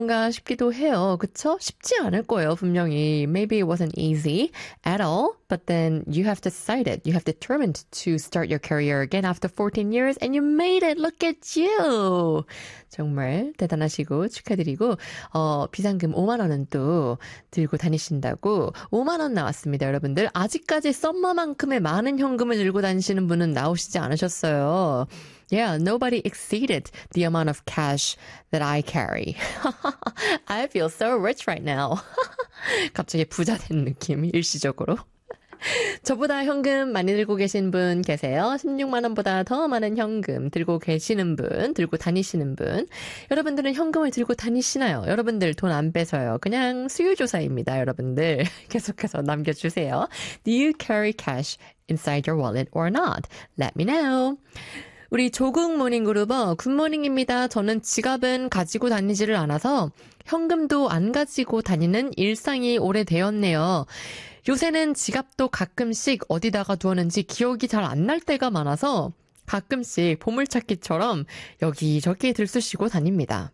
가 싶기도 해요. 그쵸? 쉽지 않을 거예요, 분명히. Maybe it wasn't easy at all, but then you have decided, you have determined to start your career again after 14 years and you made it. Look at you. 정말 대단하시고 축하드리고 비상금 5만 원은 또 들고 다니신다고 5만 원 나왔습니다, 여러분들. 아직까지 썸머만큼의 많은 현금을 들고 다니시는 분은 나오시지 않으셨어요. Yeah, nobody exceeded the amount of cash that I carry. I feel so rich right now. 갑자기 부자 된 느낌, 일시적으로. 저보다 현금 많이 들고 계신 분 계세요? 16만 원보다 더 많은 현금 들고 계시는 분, 들고 다니시는 분. 여러분들은 현금을 들고 다니시나요? 여러분들 돈 안 빼서요. 그냥 수요조사입니다, 여러분들. 계속해서 남겨주세요. Do you carry cash inside your wallet or not? Let me know. 우리 조국 모닝그룹어 굿모닝입니다. 저는 지갑은 가지고 다니지를 않아서 현금도 안 가지고 다니는 일상이 오래되었네요. 요새는 지갑도 가끔씩 어디다가 두었는지 기억이 잘 안 날 때가 많아서 가끔씩 보물찾기처럼 여기저기 들쑤시고 다닙니다.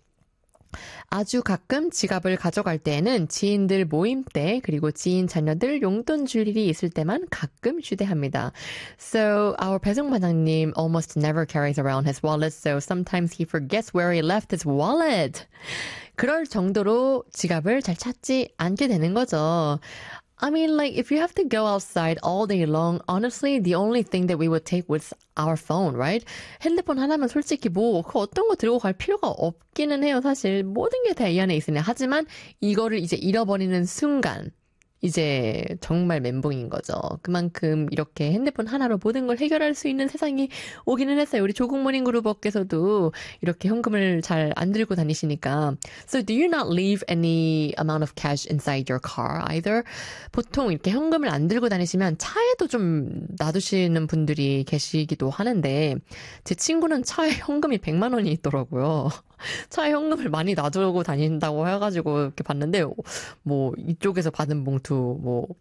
아주 가끔 지갑을 가져갈 때에는 지인들 모임 때 그리고 지인 자녀들 용돈 줄 일이 있을 때만 가끔 휴대합니다. So our 배송 반장님 almost never carries around his wallet, so sometimes he forgets where he left his wallet. 그럴 정도로 지갑을 잘 찾지 않게 되는 거죠. I mean, like, if you have to go outside all day long, honestly, the only thing that we would take was our phone, right? 핸드폰 하나면 솔직히 그 어떤 거 들고 갈 필요가 없기는 해요, 사실. 모든 게 다 이 안에 있으니. 하지만 이거를 이제 잃어버리는 순간, 이제 정말 멘붕인 거죠. 그만큼 이렇게 핸드폰 하나로 모든 걸 해결할 수 있는 세상이 오기는 했어요. 우리 조국모닝그룹업께서도 이렇게 현금을 잘 안 들고 다니시니까. So do you not leave any amount of cash inside your car either? 보통 이렇게 현금을 안 들고 다니시면 차에도 좀 놔두시는 분들이 계시기도 하는데 제 친구는 차에 현금이 100만 원이 있더라고요. 차에 현금을 많이 놔두고 다닌다고 해가지고 이렇게 봤는데 뭐 이쪽에서 받은 봉투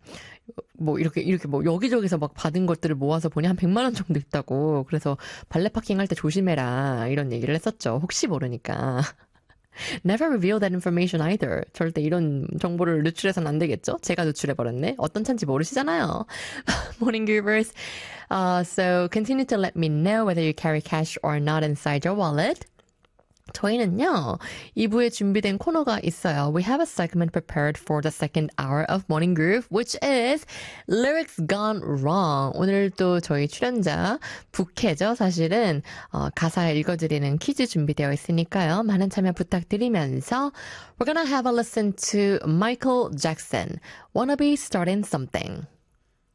뭐 이렇게 뭐 여기저기서 막 받은 것들을 모아서 보니 한 100만 원 정도 있다고. 그래서 발레 파킹 할 때 조심해라 이런 얘기를 했었죠. 혹시 모르니까. Never reveal that information either. 절대 이런 정보를 누출해서는 안 되겠죠? 제가 누출해버렸네. 어떤 차인지 모르시잖아요. Morning Givers. So continue to let me know whether you carry cash or not inside your wallet. 저희는요, 2부에 준비된 코너가 있어요. We have a segment prepared for the second hour of Morning Groove, which is Lyrics Gone Wrong. 오늘 또 저희 출연자 부캐죠, 사실은. 가사 읽어드리는 퀴즈 준비되어 있으니까요. 많은 참여 부탁드리면서 We're gonna have a listen to Michael Jackson, Wanna Be Starting Something.